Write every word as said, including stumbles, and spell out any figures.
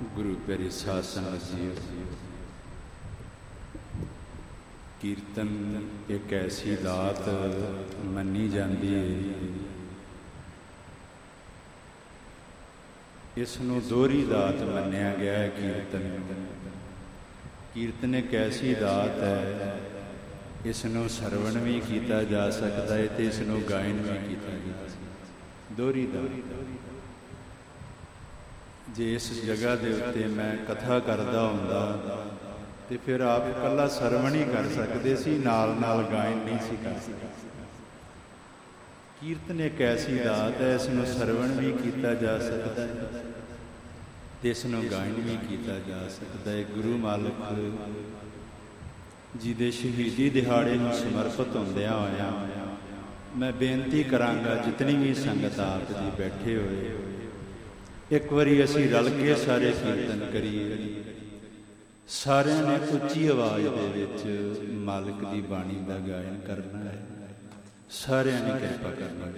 ਗੁਰੂ ਪਿਆਰੀ ਸਾਧ ਸੰਗਤ ਜੀਓ, ਕੀਰਤਨ ਇੱਕ ਐਸੀ ਦਾਤ ਮੰਨੀ ਜਾਂਦੀ ਹੈ, ਇਸ ਨੂੰ ਦੋਹਰੀ ਦਾਤ ਮੰਨਿਆ ਗਿਆ ਹੈ। ਕੀਰਤਨ ਕੀਰਤਨ ਇੱਕ ਐਸੀ ਦਾਤ ਹੈ, ਇਸ ਨੂੰ ਸਰਵਣ ਵੀ ਕੀਤਾ ਜਾ ਸਕਦਾ ਹੈ ਅਤੇ ਇਸ ਨੂੰ ਗਾਇਨ ਵੀ ਕੀਤਾ ਜਾ ਸਕਦਾ। ਦੋਹਰੀ ਦਾਤ। ਜੇ ਇਸ ਜਗ੍ਹਾ ਦੇ ਉੱਤੇ ਮੈਂ ਕਥਾ ਕਰਦਾ ਹੁੰਦਾ ਤੇ ਫਿਰ ਆਪ ਇਕੱਲਾ ਸਰਵਣ ਹੀ ਕਰ ਸਕਦੇ ਸੀ, ਨਾਲ ਨਾਲ ਗਾਇਨ ਨਹੀਂ ਸੀ ਕਰ ਸਕਦੇ। ਕੀਰਤਨ ਇੱਕ ਐਸੀ ਦਾਤ ਹੈ, ਇਸ ਨੂੰ ਸਰਵਣ ਵੀ ਕੀਤਾ ਜਾ ਸਕਦਾ ਹੈ ਤੇ ਇਸ ਨੂੰ ਗਾਇਨ ਵੀ ਕੀਤਾ ਜਾ ਸਕਦਾ ਹੈ। ਗੁਰੂ ਮਾਲਕ ਜੀ ਦੇ ਸ਼ਹੀਦੀ ਦਿਹਾੜੇ ਨੂੰ ਸਮਰਪਿਤ ਹੁੰਦਿਆਂ ਹੋਇਆਂ ਮੈਂ ਬੇਨਤੀ ਕਰਾਂਗਾ, ਜਿਤਨੀ ਵੀ ਸੰਗਤ ਆਪ ਜੀ ਬੈਠੇ ਹੋਏ, ਇੱਕ ਵਾਰੀ ਅਸੀਂ ਰਲ ਕੇ ਸਾਰੇ ਕੀਰਤਨ ਕਰੀਏ। ਸਾਰਿਆਂ ਨੇ ਉੱਚੀ ਆਵਾਜ਼ ਦੇ ਵਿੱਚ ਮਾਲਕ ਦੀ ਬਾਣੀ ਦਾ ਗਾਇਨ ਕਰਨਾ ਹੈ। ਸਾਰਿਆਂ ਨੇ ਕਿਰਪਾ ਕਰਨੀ।